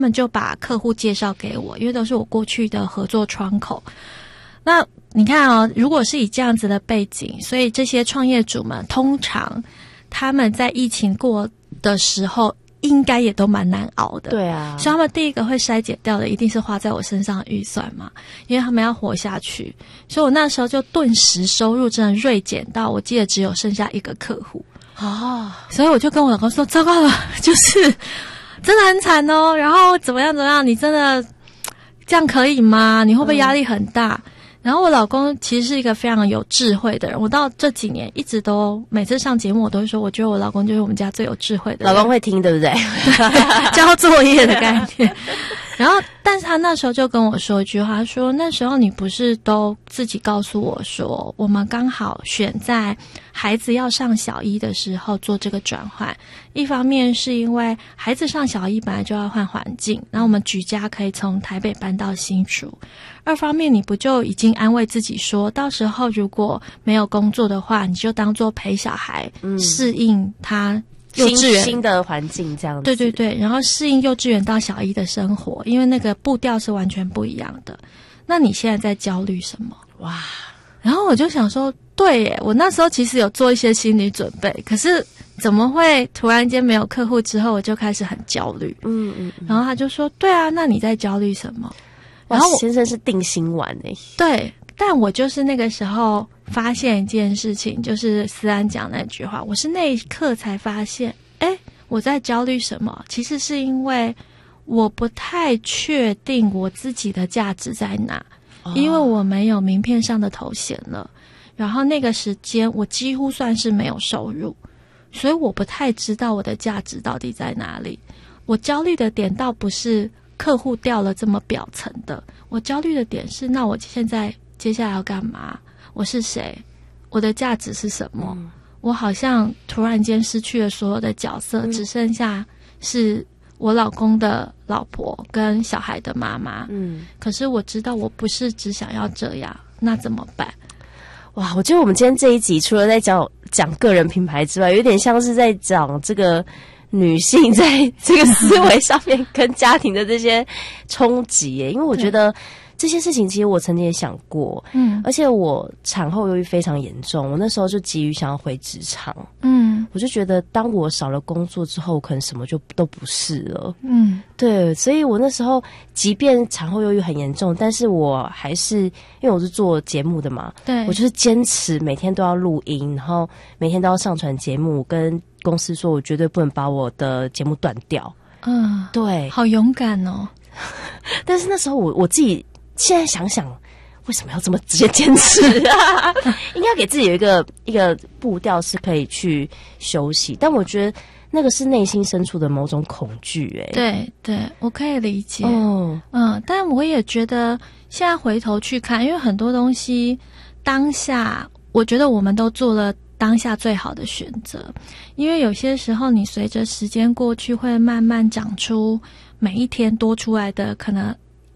他们就把客户介绍给我，因为都是我过去的合作窗口。那你看哦，如果是以这样子的背景，所以这些创业主们通常他们在疫情过的时候应该也都蛮难熬的。 对啊， 所以他们第一个会筛减掉的一定是花在我身上的预算嘛，因为他们要活下去。所以我那时候就顿时收入真的锐减到我记得只有剩下一个客户。所以我就跟我老公说，糟糕了，就是真的很惨哦，然后怎么样，你真的这样可以吗？你会不会压力很大？然后我老公其实是一个非常有智慧的人，我到这几年一直都每次上节目我都会说，我觉得我老公就是我们家最有智慧的人。 老公会听对不对？ 交作业的概念。然后但是他那时候就跟我说一句话，他说那时候你不是都自己告诉我说我们刚好选在孩子要上小一的时候做这个转换，一方面是因为孩子上小一本来就要换环境，然后我们举家可以从台北搬到新竹，二方面你不就已经安慰自己说到时候如果没有工作的话，你就当做陪小孩适应他幼稚园新的环境这样子。 对对对，然后适应幼稚园到小一的生活，因为那个步调是完全不一样的。那你现在在焦虑什么？ 哇！ 然后我就想说，对耶，我那时候其实有做一些心理准备，可是怎么会突然间没有客户之后我就开始很焦虑？然后他就说，对啊，那你在焦虑什么？然后先生是定心丸耶。 对，但我就是那个时候发现一件事情，就是思安讲那句话，我是那一刻才发现，我在焦虑什么？其实是因为我不太确定我自己的价值在哪，因为我没有名片上的头衔了，然后那个时间我几乎算是没有收入，所以我不太知道我的价值到底在哪里。我焦虑的点倒不是客户掉了这么表层的，我焦虑的点是，那我现在接下来要干嘛？我是谁？我的价值是什么？我好像突然间失去了所有的角色，只剩下是我老公的老婆跟小孩的妈妈。可是我知道我不是只想要这样，那怎么办？ 哇，我觉得我们今天这一集除了在讲个人品牌之外，有点像是在讲这个女性在这个思维上面跟家庭的这些冲击耶。因为我觉得这些事情其实我曾经也想过，而且我产后忧郁非常严重，我那时候就急于想要回职场，我就觉得当我少了工作之后，可能什么就都不是了，对，所以我那时候即便产后忧郁很严重，但是我还是因为我是做节目的嘛，对，我就是坚持每天都要录音，然后每天都要上传节目，跟公司说我绝对不能把我的节目断掉，对， 好勇敢哦。 但是那时候我自己现在想想，为什么要这么直接坚持啊？应该给自己有一个步调是可以去休息，但我觉得那个是内心深处的某种恐惧。 对对，我可以理解。但我也觉得现在回头去看，因为很多东西当下，我觉得我们都做了当下最好的选择，因为有些时候你随着时间过去，会慢慢长出每一天多出来的可能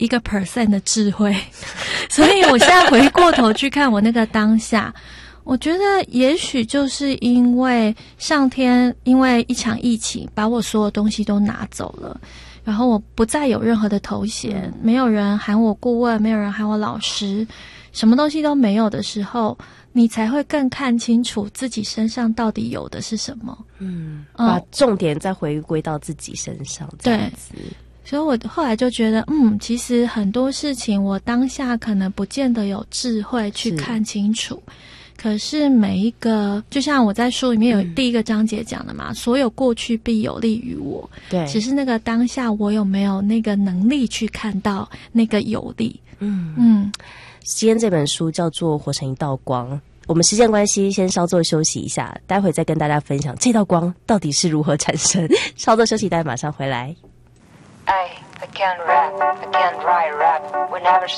1% 的智慧。所以我现在回过头去看我那个当下，我觉得也许就是因为上天因为一场疫情把我所有东西都拿走了，然后我不再有任何的头衔，没有人喊我顾问，没有人喊我老师，什么东西都没有的时候，你才会更看清楚自己身上到底有的是什么。 把重点再回归到自己身上，这样子。 所以我后来就觉得其实很多事情我当下可能不见得有智慧去看清楚，可是每一个就像我在书里面有第一个章节讲的嘛，所有过去必有利于我，对，只是那个当下我有没有那个能力去看到那个有利。 今天这本书叫做《活成一道光》，我们时间关系先稍作休息一下，待会再跟大家分享这道光到底是如何产生。稍作休息，待会马上回来。 I can't rap, I can't write rap, whenever